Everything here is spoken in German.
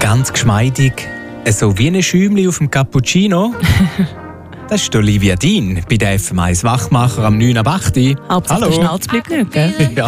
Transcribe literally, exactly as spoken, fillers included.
ganz geschmeidig, so wie ein Schäumchen auf dem Cappuccino. Das ist Olivia Dean bei der F M eins Wachmacher am neun ab acht. Hauptsache der Schnauz bleibt nicht, gell? Ja.